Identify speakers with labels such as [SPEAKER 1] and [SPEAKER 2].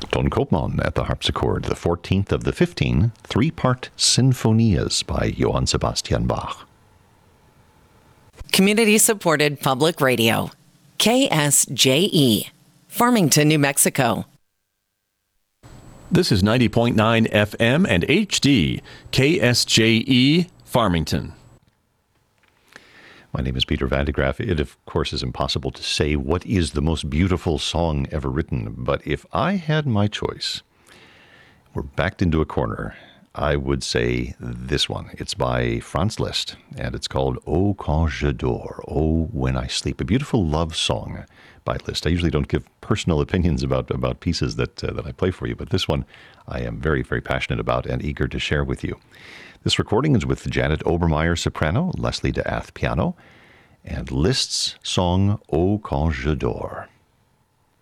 [SPEAKER 1] Ton Koopman at the harpsichord, the 14th of the 15 three-part sinfonias by Johann Sebastian Bach.
[SPEAKER 2] Community-supported public radio. KSJE, Farmington, New Mexico.
[SPEAKER 3] This is 90.9 FM and HD, KSJE, Farmington.
[SPEAKER 1] My name is Peter Van de Graaff. It, of course, is impossible to say what is the most beautiful song ever written, but if I had my choice, we're backed into a corner, I would say this one. It's by Franz Liszt, and it's called O Quand je dors, Oh, When I Sleep, a beautiful love song by Liszt. I usually don't give personal opinions about pieces that I play for you, but this one I am very, very passionate about and eager to share with you. This recording is with Janet Obermeyer, soprano, Leslie de Ath, piano, and Liszt's song, O Quand je dors.